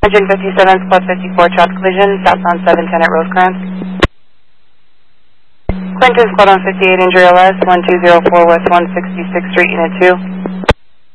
Engine 57 plus 54 chop collision, southbound 710 at Rosecrans. Quintus, code on 58, injury LS, 1204 West 166th Street, Unit 2.